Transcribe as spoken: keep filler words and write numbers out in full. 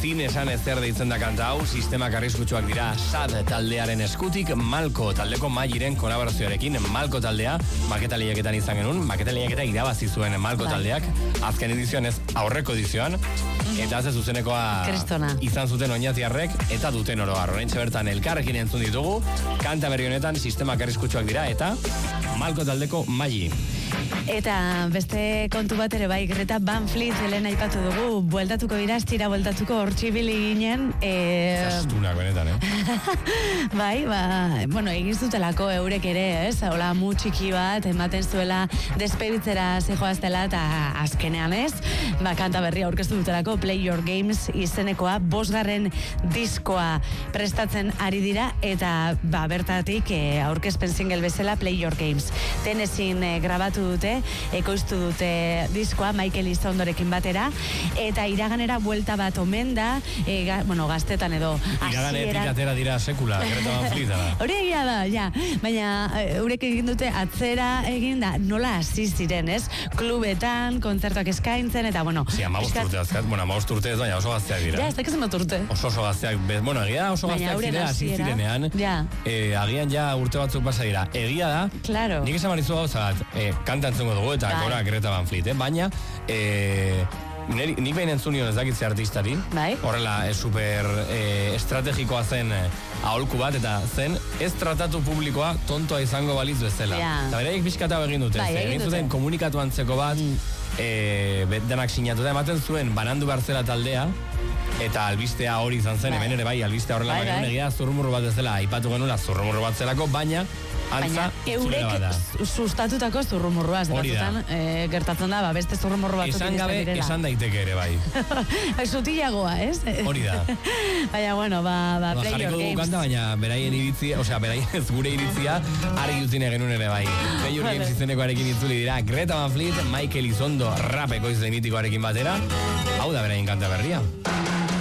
ezin esan ezer deitzen da kanta hau, sistemak arriskutsuak dira Sad taldearen eskutik, Malko taldeko Mairen kolaborazioarekin. Malko taldea, maketa lehiaketan izan genuen, maketa lehiaketa irabazi zuen Malko taldeak, azken edizioan ez aurreko edizioan, eta haze zuzenekoa Kristona izan zuten oinatiarrek, eta duten oroa. Horreintxe bertan elkarrekin entzun ditugu, kanta berri honetan sistemak arriskutsuak dira, eta Malko taldeko Mai. Eta beste kontu bat ere bai, Greta Van Fleet helen aipatu dugu, bueltatuko dira, estira bueltatuko hortxibili ginen. E... Zastunak benetan, eh? bai, ba, bueno, egiz dutelako eurek ere, ez? Hola, mu txiki bat, ematen zuela despeditzera zijoaztela, eta azkenean ez, ba, kanta berria aurkeztu dutelako, Play Your Games izenekoa, bosgarren diskoa prestatzen ari dira, eta ba, bertatik e, aurkezpen single bezala Play Your Games. Tenezin e, grabatu dute, ekoiztu dute diskoa Michael Izondorekin batera, eta iraganera buelta bat omen da, e, ga, bueno, gaztetan edo iraganetik atera dira sekula, Greta Van Fleet da. Hori egia da, ja, baina eurek egin dute atzera egin da, nola hasi ziren, ez? Klubetan, kontzertuak eskaintzen, eta bueno... Si, amabost urte azkat, bueno, amabost urte ez, baina oso gazteak dira. Ja, ez dakizen bat urte. Oso oso gazteak, bez, bueno, egia oso gazteak ziren, hasi zirenean, ja. eh, agian ja urte batzuk pasa dira. Egia da, claro. Nik esan marizu gauza bat, eh, kanta entzungo dugu, eta bai. Gora Greta Van Fleet, eh? Baina, eh, neri, nik behin entzun nion ez dakitze artistari, bai. Horrela, eh, super eh, estrategikoa zen eh, aholku bat, eta zen ez tratatu publikoa tontoa izango baliz bezala. Ja. Eta beraiek pixkata egin dute, bai, egin zuten komunikatu antzeko bat, mm. eh, denak sinatu da, ematen zuen banandu behartzela taldea, eta albistea hori izan zen, bai. Hemen ere bai, albistea horrela bai, bai. Egia zurrumurru bat ez dela, aipatu genuela zurrumurru bat zelako, baina antza, baina eurek sustatutako zurrumurrua, batzutan e, gertatzen da, ba, beste zurrumurru batzuk esan gabe, esan daiteke ere, bai. Sutilagoa, ez? Hori da. Baina, bueno, ba, ba, ba Play Your Games. Kanta, baina beraien iritzia, osea, beraien ez gure iritzia, argi utzi genuen ere, bai. Play Your Games izenekoarekin itzuli dira, Greta Van Fleet, Michael Izondo, rap ekoizle mitikoarekin batera, hau da beraien kanta berria.